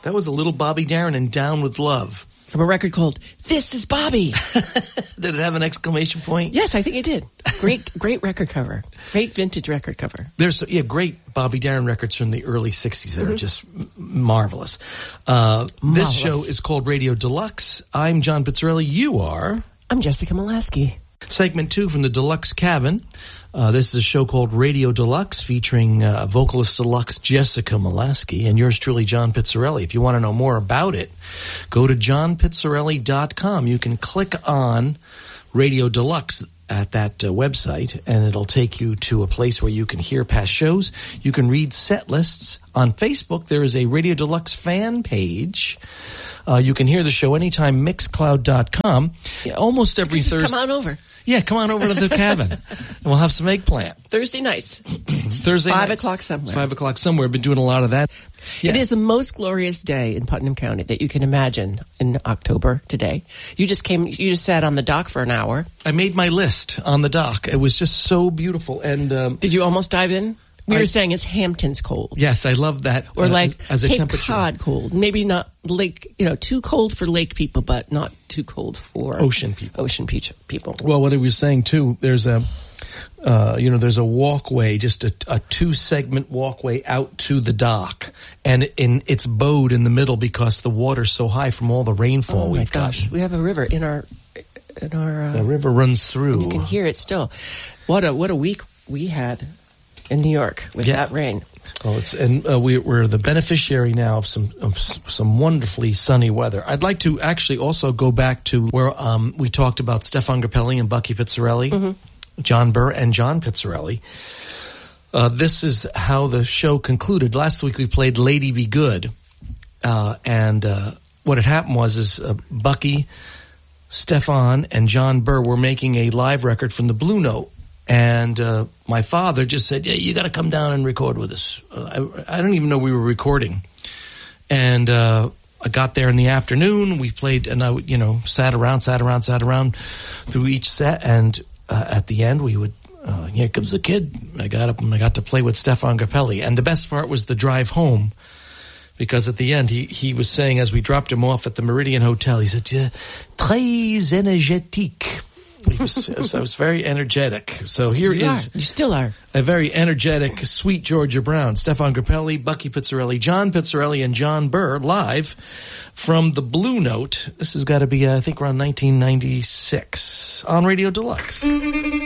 That was a little Bobby Darin and Down with Love. From a record called This Is Bobby. Did it have an exclamation point? Yes, I think it did. Great record cover. Great vintage record cover. There's great Bobby Darin records from the early 60s that are just marvelous. This show is called Radio Deluxe. I'm John Pizzarelli. You are? I'm Jessica Molaski. Segment 2 from the Deluxe Cabin. This is a show called Radio Deluxe featuring vocalist deluxe Jessica Molaski and yours truly, John Pizzarelli. If you want to know more about it, go to johnpizzarelli.com. You can click on Radio Deluxe at that website, and it'll take you to a place where you can hear past shows. You can read set lists. On Facebook, there is a Radio Deluxe fan page. You can hear the show anytime, mixcloud.com. Almost every Thursday. Come on over. Yeah, come on over to the cabin, and we'll have some eggplant. Thursday nights. Thursday 5 nights. o'clock somewhere. It's 5 o'clock somewhere. I've been doing a lot of that. Yes. It is the most glorious day in Putnam County that you can imagine in October today. You just sat on the dock for an hour. I made my list on the dock. It was just so beautiful. And did you almost dive in? We were saying it's Hamptons cold. Yes, I love that. Or like as a Cape temperature. Cod cold. Maybe not lake, too cold for lake people, but not too cold for ocean people. People. Well, what I was saying too, there's a walkway, just a 2-segment walkway out to the dock, and it's bowed in the middle because the water's so high from all the rainfall we've got. We have a river in our. The river runs through. You can hear it still. What a week we had in New York with that rain. Oh, we're the beneficiary now of some wonderfully sunny weather. I'd like to actually also go back to where we talked about Stefan Grappelli and Bucky Pizzarelli, John Burr and John Pizzarelli. This is how the show concluded. Last week we played Lady Be Good, and what had happened was Bucky, Stefan, and John Burr were making a live record from the Blue Note. And my father just said, "Yeah, you got to come down and record with us." I don't even know we were recording. And I got there in the afternoon. We played, and I, sat around through each set. And at the end, we would, here comes the kid. I got up and I got to play with Stefan Grappelli. And the best part was the drive home. Because at the end, he was saying, as we dropped him off at the Meridian Hotel, he said, "Très énergétique." I was very energetic. So here you is still are a very energetic, sweet Georgia Brown, Stefan Grappelli, Bucky Pizzarelli, John Pizzarelli, and John Burr live from the Blue Note. This has got to be, I think, around 1996 on Radio Deluxe.